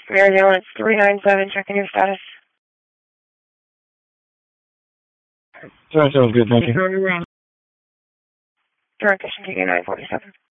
Mary Ellen, it's 397, checking your status. 397 is good, thank you. Direct Mission KK 947.